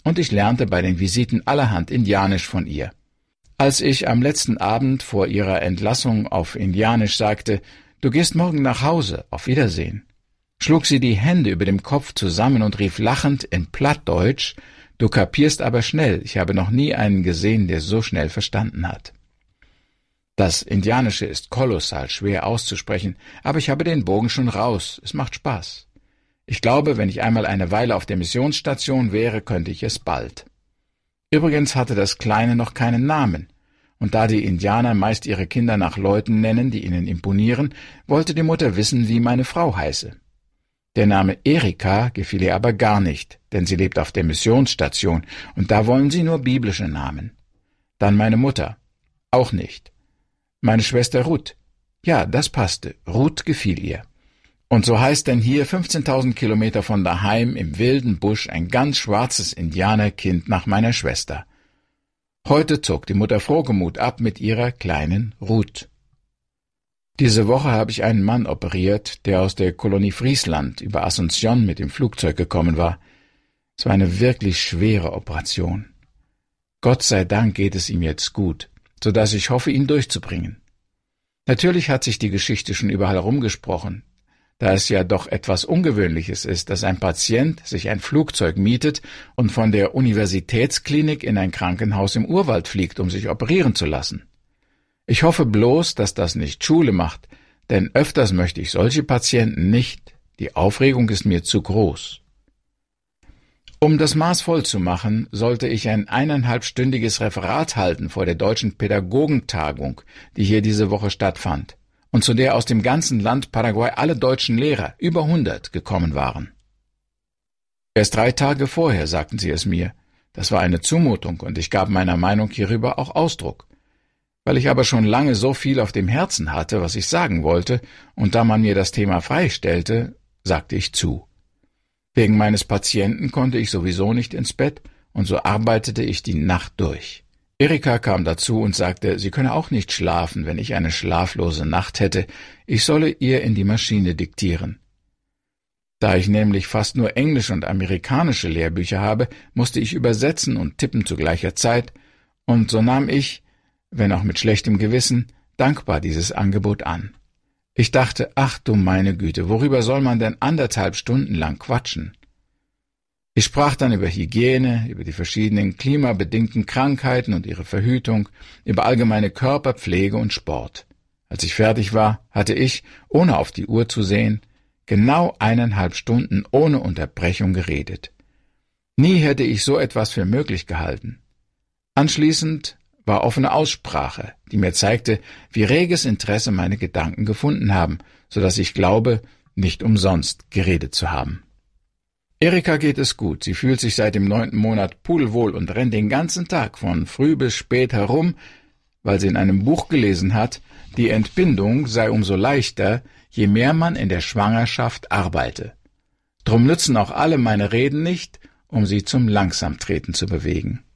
und ich lernte bei den Visiten allerhand Indianisch von ihr. Als ich am letzten Abend vor ihrer Entlassung auf Indianisch sagte, »Du gehst morgen nach Hause, auf Wiedersehen«, schlug sie die Hände über dem Kopf zusammen und rief lachend in Plattdeutsch, »Du kapierst aber schnell, ich habe noch nie einen gesehen, der so schnell verstanden hat.« Das Indianische ist kolossal schwer auszusprechen, aber ich habe den Bogen schon raus, es macht Spaß. Ich glaube, wenn ich einmal eine Weile auf der Missionsstation wäre, könnte ich es bald. Übrigens hatte das Kleine noch keinen Namen, und da die Indianer meist ihre Kinder nach Leuten nennen, die ihnen imponieren, wollte die Mutter wissen, wie meine Frau heiße. Der Name Erika gefiel ihr aber gar nicht, denn sie lebt auf der Missionsstation, und da wollen sie nur biblische Namen. Dann meine Mutter, auch nicht. Meine Schwester Ruth, ja, das passte, Ruth gefiel ihr. Und so heißt denn hier 15.000 Kilometer von daheim im wilden Busch ein ganz schwarzes Indianerkind nach meiner Schwester. Heute zog die Mutter frohgemut ab mit ihrer kleinen Ruth. Diese Woche habe ich einen Mann operiert, der aus der Kolonie Friesland über Asunción mit dem Flugzeug gekommen war. Es war eine wirklich schwere Operation. Gott sei Dank geht es ihm jetzt gut, so dass ich hoffe, ihn durchzubringen. Natürlich hat sich die Geschichte schon überall rumgesprochen, da es ja doch etwas Ungewöhnliches ist, dass ein Patient sich ein Flugzeug mietet und von der Universitätsklinik in ein Krankenhaus im Urwald fliegt, um sich operieren zu lassen. Ich hoffe bloß, dass das nicht Schule macht, denn öfters möchte ich solche Patienten nicht. Die Aufregung ist mir zu groß. Um das Maß voll zu machen, sollte ich ein 1,5-stündiges Referat halten vor der Deutschen Pädagogentagung, die hier diese Woche stattfand, und zu der aus dem ganzen Land Paraguay alle deutschen Lehrer, über 100, gekommen waren. Erst 3 Tage vorher sagten sie es mir. Das war eine Zumutung, und ich gab meiner Meinung hierüber auch Ausdruck. Weil ich aber schon lange so viel auf dem Herzen hatte, was ich sagen wollte, und da man mir das Thema freistellte, sagte ich zu. Wegen meines Patienten konnte ich sowieso nicht ins Bett, und so arbeitete ich die Nacht durch. Erika kam dazu und sagte, sie könne auch nicht schlafen, wenn ich eine schlaflose Nacht hätte, ich solle ihr in die Maschine diktieren. Da ich nämlich fast nur englische und amerikanische Lehrbücher habe, musste ich übersetzen und tippen zu gleicher Zeit, und so nahm ich, wenn auch mit schlechtem Gewissen, dankbar dieses Angebot an. Ich dachte, ach du meine Güte, worüber soll man denn 1,5 Stunden lang quatschen? Ich sprach dann über Hygiene, über die verschiedenen klimabedingten Krankheiten und ihre Verhütung, über allgemeine Körperpflege und Sport. Als ich fertig war, hatte ich, ohne auf die Uhr zu sehen, genau 1,5 Stunden ohne Unterbrechung geredet. Nie hätte ich so etwas für möglich gehalten. Anschließend war offene Aussprache, die mir zeigte, wie reges Interesse meine Gedanken gefunden haben, so dass ich glaube, nicht umsonst geredet zu haben. Erika geht es gut, sie fühlt sich seit dem 9. Monat pudelwohl und rennt den ganzen Tag von früh bis spät herum, weil sie in einem Buch gelesen hat, die Entbindung sei umso leichter, je mehr man in der Schwangerschaft arbeite. Drum nützen auch alle meine Reden nicht, um sie zum Langsamtreten zu bewegen.